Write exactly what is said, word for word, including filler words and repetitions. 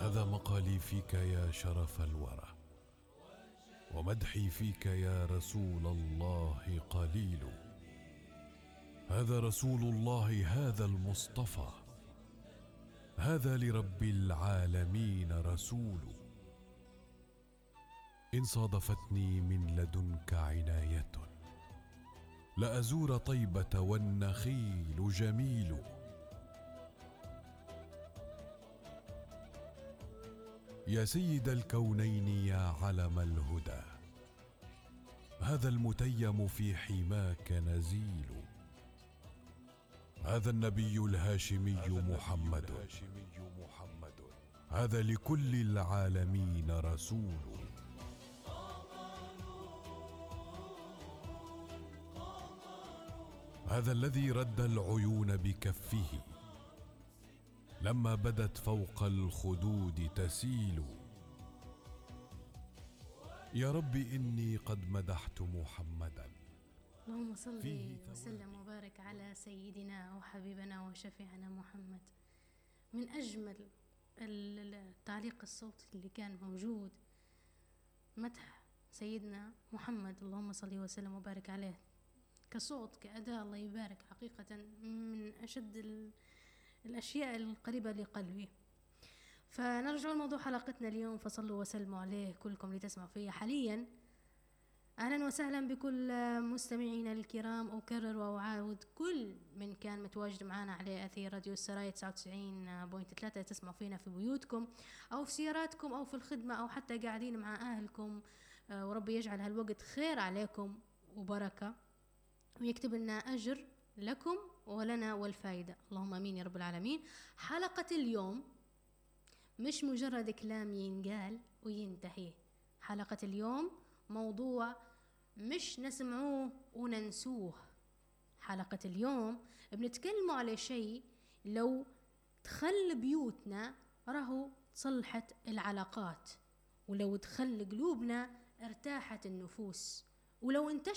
هذا مقالي فيك يا شرف الورى، ومدحي فيك يا رسول الله قليل. هذا رسول الله، هذا المصطفى، هذا لرب العالمين رسول. إن صادفتني من لدنك عناية لأزور طيبة والنخيل جميل. يا سيد الكونين يا علم الهدى، هذا المتيم في حماك نزيل. هذا النبي الهاشمي محمد، هذا لكل العالمين رسول. هذا الذي رد العيون بكفه لما بدت فوق الخدود تسيل. يا رب إني قد مدحت محمدا. اللهم صل وسلم وبارك على سيدنا وحبيبنا وشفيعنا محمد. من أجمل التعليق الصوتي اللي كان موجود مدح سيدنا محمد، اللهم صل وسلم وبارك عليه، كصوت كأداء، الله يبارك، حقيقة من أشد الأشياء القريبة لقلبي. فنرجع لموضوع حلقتنا اليوم، فصلوا وسلموا عليه كلكم لتسمعوا فيه حاليا. أهلا وسهلا بكل مستمعينا الكرام. أكرر وأعاود كل من كان متواجد معنا على أثير راديو السرايا تسعة وتسعين فاصلة ثلاثة تسمعوا فينا في بيوتكم أو في سياراتكم أو في الخدمة أو حتى قاعدين مع أهلكم، وربي يجعل هالوقت خير عليكم وبركة ويكتب لنا أجر لكم ولنا والفائدة، اللهم أمين يا رب العالمين. حلقة اليوم مش مجرد كلام ينقال وينتهي. حلقة اليوم موضوع مش نسمعوه وننسوه. حلقة اليوم بنتكلموا على شيء لو تخل بيوتنا راهو تصلحت العلاقات، ولو تخل قلوبنا ارتاحت النفوس، ولو انتشر